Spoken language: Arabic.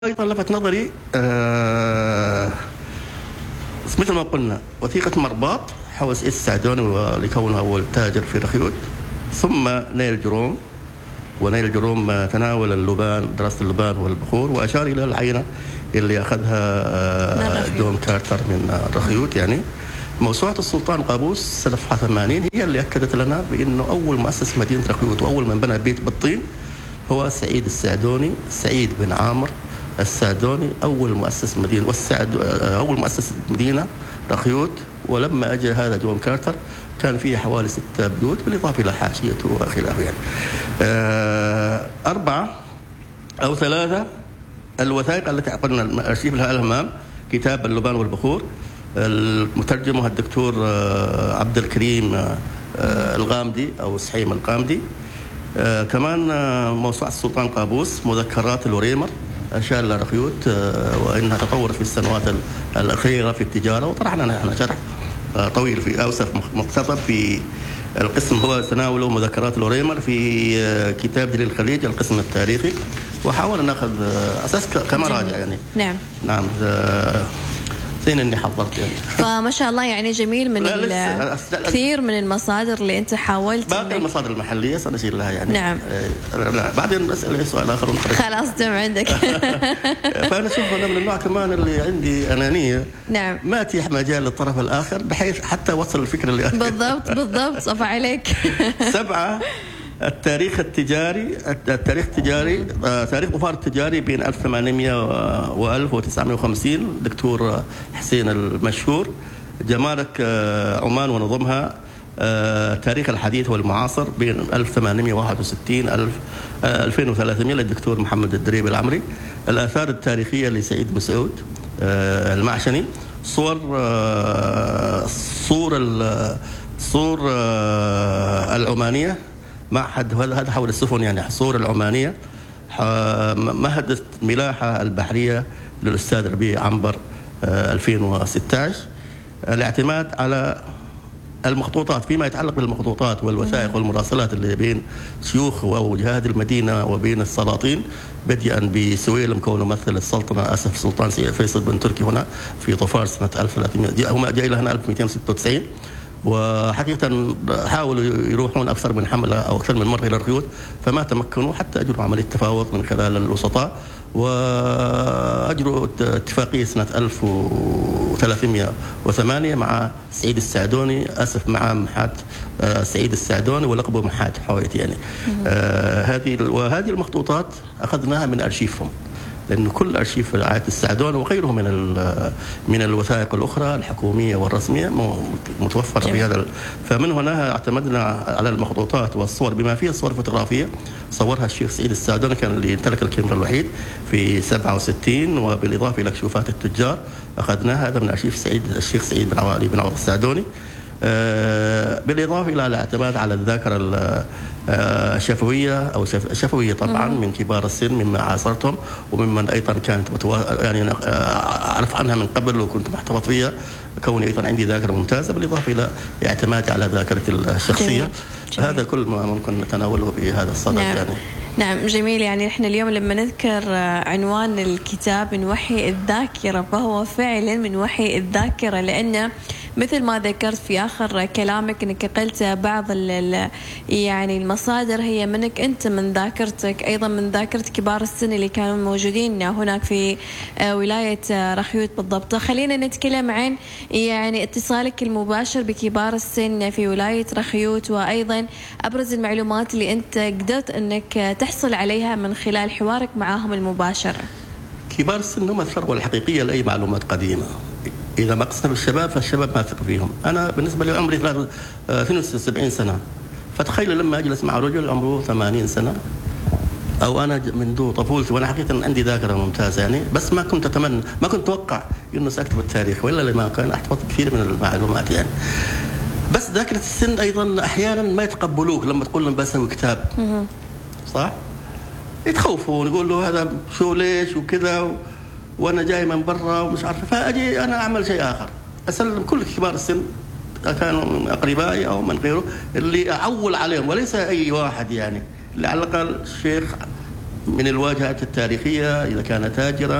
أيضا لفت نظري مثل ما قلنا وثيقة مرباط حول سعيد السعدوني ولكونه أول تاجر في رخيوت، ثم نيل جروم. ونيل جروم تناول اللبان، دراسة اللبان والبخور، وأشار إلى العينة اللي أخذها جون كارتر من رخيوت. يعني موسوعة السلطان قابوس سنة 80 هي اللي أكدت لنا بأنه أول مؤسس مدينة رخيوت وأول من بنى بيت بالطين هو سعيد السعدوني، سعيد بن عامر السعدوني، أول مؤسس مدينة أول مؤسس مدينة رخيوت. ولما أجى هذا جون كارتر كان فيه حوالي 6 بيوت بالإضافة إلى حاشيته وخلافه. يعني 4 أو 3 الوثائق التي قلنا الأرشيف لها الأمام، كتاب اللبان والبخور، المترجمه الدكتور عبد الكريم الغامدي أو سحيم القامدي. كمان موسوعة السلطان قابوس، مذكرات الوريمر، أشار إلى رخيوت وإنها تطورت في السنوات الأخيرة في التجارة. وطرحنا نحن شرح طويل في أوسف مختصر في القسم هو تناوله مذكرات الوريمر في كتاب دليل الخليج القسم التاريخي، وحاول ناخذ أساس كمراجع. يعني نعم زين اني حضرت يعني. فما شاء الله يعني جميل من كثير من المصادر اللي انت حاولت. باقي المصادر المحليه سنشير لها يعني. نعم. بعدين اسال سؤال اخر خلاص دم عندك. فانا اشوف انا من النوع كمان اللي عندي انانيه. نعم. ما اتيح مجال للطرف الاخر بحيث حتى اوصل الفكره اللي بالضبط صف عليك. 7 التاريخ التجاري، تاريخ ظفار التجاري بين 1800 و 1950 دكتور حسين المشهور. جمارك عمان ونظمها، تاريخ الحديث والمعاصر بين 1861 2300 للدكتور محمد الدريب العمري. الآثار التاريخية لسعيد مسعود المعشني. صور العمانية، معهد هذا حول السفن يعني، صور العمانية. مهد الملاحة البحرية للأستاذ ربيع عنبر 2016. الاعتماد على المخطوطات فيما يتعلق بالمخطوطات والوثائق والمراسلات اللي بين شيوخ وجهاد المدينة وبين السلاطين، بدءا بسويلم كونه ممثل السلطنة آسف سلطان فيصل بن تركي هنا في ظفار سنة 1300، هم جاي لهنا 1296. وحقيقة حاولوا يروحون أكثر من حملة أو أكثر من مرة إلى رخيوت فما تمكنوا، حتى أجروا عملية تفاوض من خلال الوسطاء، وأجروا اتفاقية سنة 1308 مع سعيد السعدوني، مع محات سعيد السعدوني ولقبه محات حويت يعني. وهذه المخطوطات أخذناها من أرشيفهم، لأن كل أرشيف رعاية السعدون وغيره من الوثائق الأخرى الحكومية والرسمية متوفرة في هذا. فمن هنا اعتمدنا على المخطوطات والصور بما فيها صور فوتوغرافية صورها الشيخ سعيد السعدوني، كان اللي امتلك الكاميرا الوحيد في 67، وبالإضافة إلى كشوفات التجار أخذناها هذا من أرشيف الشيخ سعيد بن علي بن عوض السعدوني. بالإضافة إلى الاعتماد على الذاكرة الشفوية أو شفوية طبعا من كبار السن مما عاصرتهم وممن أيضا كانت يعني أعرف عنها من قبل وكنت محتفظ فيها، كوني أيضا عندي ذاكرة ممتازة، بالإضافة إلى اعتمادي على ذاكرة الشخصية. جميل. هذا كل ما ممكن نتناوله بهذا الصدد. نعم. يعني نعم جميل. يعني احنا اليوم لما نذكر عنوان الكتاب من وحي الذاكرة فهو فعلا من وحي الذاكرة، لأنه مثل ما ذكرت في آخر كلامك أنك قلت بعض يعني المصادر هي منك أنت، من ذاكرتك، أيضا من ذاكرة كبار السن اللي كانوا موجودين هناك في ولاية رخيوت بالضبط. خلينا نتكلم عن يعني اتصالك المباشر بكبار السن في ولاية رخيوت، وأيضا أبرز المعلومات اللي أنت قدرت أنك تحصل عليها من خلال حوارك معهم المباشر. كبار السن هم الثروة الحقيقية لأي معلومات قديمة. إذا ما قصنا بالشباب فالشباب ما أثق فيهم. أنا بالنسبة لي عمري 72 سنة، فتخيل لما أجلس مع رجل عمره 80 سنة أو أنا منذ طفولتي وأنا حقيقة عندي ذاكرة ممتازة يعني، بس ما كنت أتمنى، ما كنت أتوقع إنه سأكتب التاريخ، وإلا لما كان أحفظ كثير من المعلومات يعني. بس ذاكرة السن أيضا أحيانا ما يتقبلوك لما تقول لهم بسوي كتاب، صح؟ يتخوفون، يقول له هذا شو ليش وكذا وانا جاي من برا ومش عارف، فاجي انا اعمل شيء اخر، اسلم كل كبار السن كانوا من اقربائي او من غيره اللي اعول عليهم، وليس اي واحد يعني، اللي على الاقل الشيخ من الواجهات التاريخية إذا كان تاجرا